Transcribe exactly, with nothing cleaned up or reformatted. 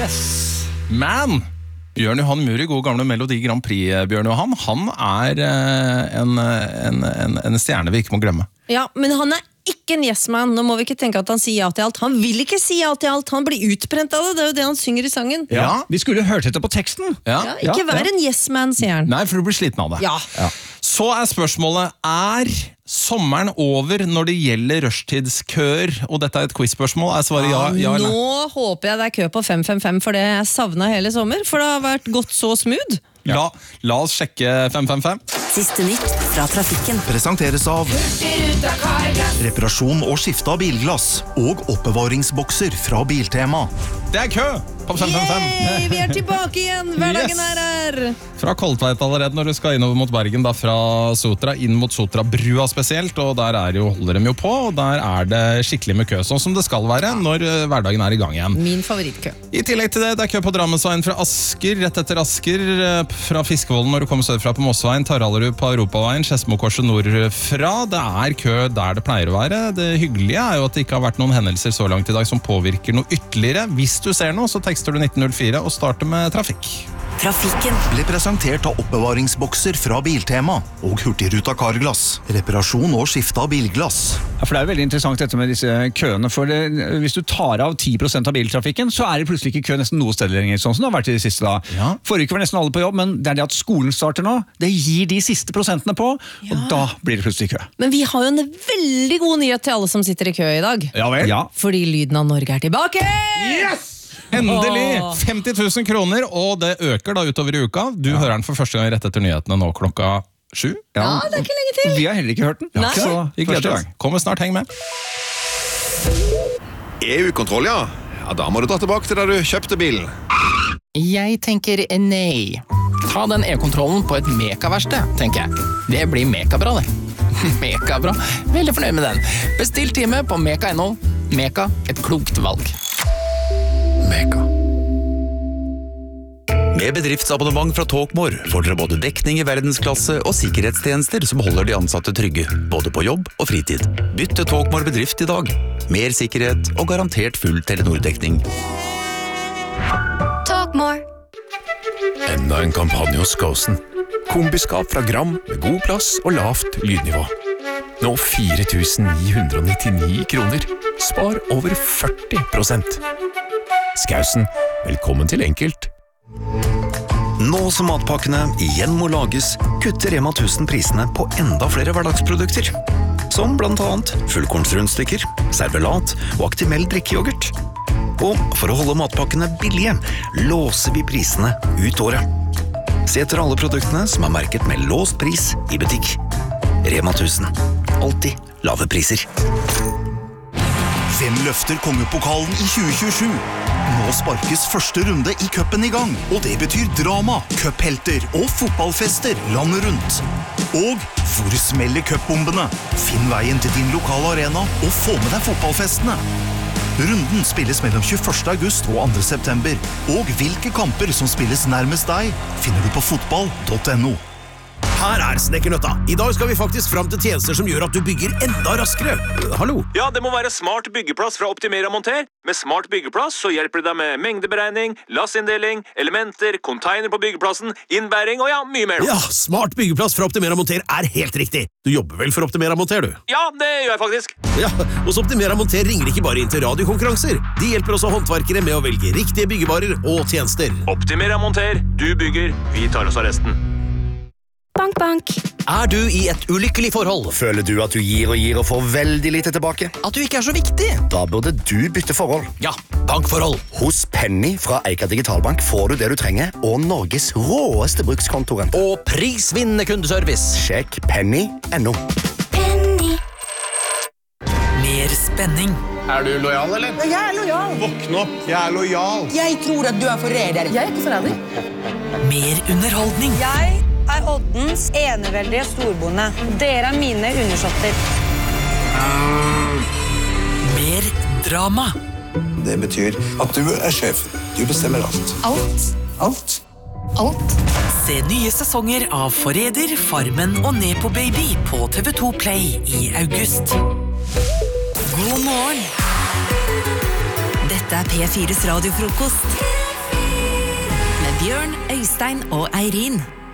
Yes. Man, Bjørn Johan Muri, god gamle Melodi Grand Prix Bjørn Johan, han er en, en, en, en stjerne vi ikke må glemme. Ja, men han er ikke en yes-man. Nå må vi ikke tenke at han sier ja til alt. Han vil ikke si ja til alt. Han blir utbrent av det. Det er jo det han synger i sangen. Ja, vi skulle hørt etter på teksten. Ja. Ja, ikke ja, vær ja. en yes-man, sier han. Nei, for du blir sliten av det. Ja. Ja. Så er spørsmålet, er sommeren over når det gjelder rushtidskøer? Og dette er et quiz-spørsmål. Er svaret ja, ja eller nei? Nå håper jeg det er kø på fem fem fem, for det jeg savnet hele sommer. For det har vært gått så smooth. La, la oss sjekke fem fem fem. Siste nytt fra trafikken. Presenteres av reparasjon og skifte av bilglass og oppbevaringsbokser fra Biltema. Det er kø på fem fem fem. Yay, vi er tilbake igjen. Hverdagen Yes. er her. Fra Kolltveit allerede når du skal innover mot Bergen, da fra Sotra, inn mot Sotra-brua spesielt, og der er jo, holder de jo på, og der er det skikkelig med kø, sånn som det skal være når uh, hverdagen er i gang igjen. Min favorittkø. I tillegg til det, det er kø på Drammensveien fra Asker, rett etter Asker, uh, fra Fiskevolden når du kommer søderfra på Mossveien, Tarallerud på Europaveien, Skedsmokorset nordfra. Det er kø der det pleier å være. Det hyggelige er jo at det ikke har vært noen hendelser så langt i dag som påvirker noe ytterligere. Hvis du ser noe, så tekster du nitten null fire og starter med trafikk. Trafikken ble presentert av oppbevaringsbokser fra Biltema og Hurtigruta Carglass. Reparasjon og skifte av bilglass. Ja, for det er jo veldig interessant dette med disse køene, for det, hvis du tar av ti prosent av biltrafikken, så er det plutselig ikke kø nesten noe sted lenger, sånn som det har vært i det siste da. Ja. Forrige uke var nesten alle på jobb, men det er det at skolen starter nå, det gir de siste prosentene på, Ja. og da blir det plutselig kø. Men vi har jo en veldig god nyhet til alle som sitter i kø i dag. Ja vel? Ja. Fordi Lyden av Norge er tilbake! Yes! Endelig! Åh. femti tusen kroner, og det øker da utover i uka. Du hører den for første gang rett etter nyhetene nå klokka sju. Ja, det er ikke lenge til. Vi har heller ikke hørt den. Nei. Så Vi første gleder oss. gang. Kommer snart, heng med. E U-kontroll, ja. Ja, da må du dra tilbake til da du kjøpte bilen. Jeg tenker nei. Ta den e-kontrollen på et mekaverksted, tenker jeg. Det blir mekabra, det. Mekabra. Veldig fornøyd med den. Bestill time på meka punktum no. Meka, et klokt valg. Meka. Med bedriftsabonnement fra Talkmore får dere både dekning i verdensklasse og sikkerhetstjenester som holder de ansatte trygge, både på jobb og fritid. Bytt til Talkmore bedrift i dag. Mer sikkerhet og garantert full Telenor-dekning. Talkmore. Enda en kampanje hos Skåsen. Kombiskap fra Gram med god plass og lavt lydnivå. Nå fire tusen ni hundre nittini kroner. Spar over førti prosent. Skausen, velkommen til enkelt. Nå som matpakkene igjen må lages, kutter Rema tusen prisene på enda flere hverdagsprodukter. Som blant annet fullkornsrundstykker, servelat og Actimel drikkeyoghurt. Og for å holde matpakkene billige, låser vi prisene ut året. Se etter alle produktene som er merket med låst pris i butikk. Rema tusen. Alltid lave priser. Hvem løfter kongepokalen i tjue tjuesju? Nå sparkes første runde i cupen i gang, og det betyr drama, cuphelter og fotballfester landet rundt. Og hvor smeller cupbombene? Finn veien til din lokale arena og få med deg fotballfestene. Runden spilles mellom tjueførste august og andre september, og hvilke kamper som spilles nærmest deg, finner du på fotball punktum no. Her er Snekkernøtta. I dag skal vi faktisk fram til tjenester som gjør at du bygger enda raskere. Hallo? Ja, det må være Smart byggeplass fra Optimera Monter. Med Smart byggeplass så hjelper det deg med mengdeberegning, lassinndeling, elementer, container på byggeplassen, innbæring og ja, mye mer. Ja, Smart byggeplass fra Optimera Monter er helt riktig. Du jobber vel for Optimera Monter, du? Ja, det gjør jeg faktisk. Ja, hos Optimera Monter ringer de ikke bare inn til radiokonkurranser. De hjelper også håndverkere med å velge riktige byggevarer og tjenester. Optimera Monter. Du bygger, vi tar oss av resten. Bank, bank. Er du i et ulykkelig forhold? Føler du at du gir og gir og får veldig lite tilbake? At du ikke er så viktig? Da burde du bytte forhold. Ja, bankforhold. Hos Penny fra Eika Digitalbank får du det du trenger, og Norges råeste brukskontorent. Og prisvinnende kundeservice. Sjekk penny punktum no. Penny. Mer spenning. Er du lojal, eller? Jeg er lojal. Våkn opp, jeg er lojal. Jeg tror at du er forræder. Jeg er ikke forræder. Mer underholdning. Jeg er Oddens eneveldige storbonde. Dere er mine undersåtter. Mer drama. Det betyr at du er sjefen. Du bestemmer alt. Alt. Alt. Alt. Se nye sesonger av Forræder, Farmen og Nepo Baby på T V to Play i august. God morgen. Dette er P fires radiofrokost. Bjørn, Øystein og Eirin.